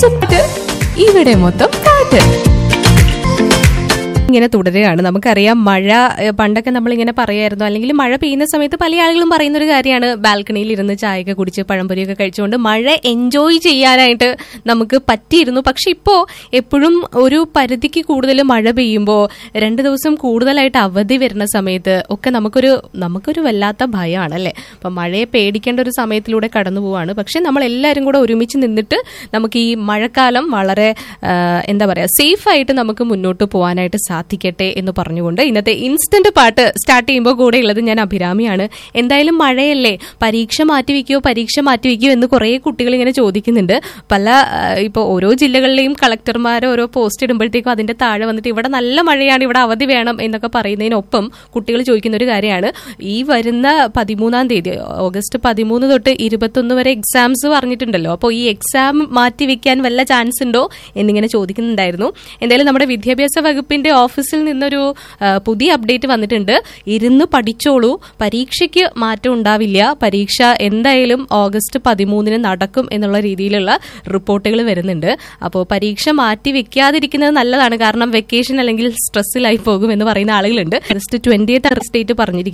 ഒറ്റപ്പെട്ട് ഇവിടെ മൊത്തം പാട്ട് ഇങ്ങനെ തുടരുകയാണ്. നമുക്കറിയാം മഴ പണ്ടൊക്കെ നമ്മളിങ്ങനെ പറയായിരുന്നു, അല്ലെങ്കിൽ മഴ പെയ്യുന്ന സമയത്ത് പല ആളുകളും പറയുന്ന ഒരു കാര്യമാണ് ബാൽക്കണിയിൽ ഇരുന്ന് ചായയൊക്കെ കുടിച്ച് പഴംപൊരിയൊക്കെ കഴിച്ചുകൊണ്ട് മഴ എൻജോയ് ചെയ്യാനായിട്ട് നമുക്ക് പറ്റിയിരുന്നു. പക്ഷെ ഇപ്പോൾ എപ്പോഴും ഒരു പരിധിക്ക് കൂടുതൽ മഴ പെയ്യുമ്പോൾ 2 ദിവസം കൂടുതലായിട്ട് അവധി വരുന്ന സമയത്ത് ഒക്കെ നമുക്കൊരു വല്ലാത്ത ഭയമാണ് അല്ലേ. അപ്പം മഴയെ പേടിക്കേണ്ട ഒരു സമയത്തിലൂടെ കടന്നു പോവാണ്. പക്ഷെ നമ്മൾ എല്ലാവരും കൂടെ ഒരുമിച്ച് നിന്നിട്ട് നമുക്ക് ഈ മഴക്കാലം വളരെ എന്താ പറയുക സേഫായിട്ട് നമുക്ക് മുന്നോട്ട് പോകാനായിട്ട് സാധിക്കട്ടെ എന്ന് പറഞ്ഞുകൊണ്ട് ഇന്നത്തെ ഇൻസ്റ്റന്റ് പാട്ട് സ്റ്റാർട്ട് ചെയ്യുമ്പോൾ കൂടെ ഉള്ളത് ഞാൻ അഭിരാമിയാണ്. എന്തായാലും മഴയല്ലേ, പരീക്ഷ മാറ്റിവെക്കോ എന്ന് കുറേ കുട്ടികൾ ഇങ്ങനെ ചോദിക്കുന്നുണ്ട്. ഇപ്പോൾ ഓരോ ജില്ലകളിലെയും കളക്ടർമാർ ഓരോ പോസ്റ്റ് ഇടുമ്പോഴത്തേക്കും അതിന്റെ താഴെ വന്നിട്ട് ഇവിടെ നല്ല മഴയാണ്, ഇവിടെ അവധി വേണം എന്നൊക്കെ പറയുന്നതിനൊപ്പം കുട്ടികൾ ചോദിക്കുന്ന ഒരു കാര്യമാണ്, ഈ വരുന്ന 13-ാം തീയതി ഓഗസ്റ്റ് 13 തൊട്ട് 21 വരെ എക്സാംസ് പറഞ്ഞിട്ടുണ്ടല്ലോ, അപ്പോൾ ഈ എക്സാം മാറ്റിവെക്കാൻ വല്ല ചാൻസ് ഉണ്ടോ എന്നിങ്ങനെ ചോദിക്കുന്നുണ്ടായിരുന്നു. എന്തായാലും നമ്മുടെ വിദ്യാഭ്യാസ വകുപ്പിന്റെ ഓഫീസിൽ നിന്നൊരു പുതിയ അപ്ഡേറ്റ് വന്നിട്ടുണ്ട്. ഇരുന്ന് പഠിച്ചോളൂ, പരീക്ഷയ്ക്ക് മാറ്റം ഉണ്ടാവില്ല, പരീക്ഷ എന്തായാലും ഓഗസ്റ്റ് 13 നടക്കും എന്നുള്ള രീതിയിലുള്ള റിപ്പോർട്ടുകൾ വരുന്നുണ്ട്. അപ്പോൾ പരീക്ഷ മാറ്റി വെക്കാതിരിക്കുന്നത് നല്ലതാണ്, കാരണം വെക്കേഷൻ അല്ലെങ്കിൽ സ്ട്രെസ്സിലായി പോകും എന്ന് പറയുന്ന ആളുകളുണ്ട്. 20th അറസ്റ്റ് ഡേറ്റ് പറഞ്ഞിരിക്കുന്നത്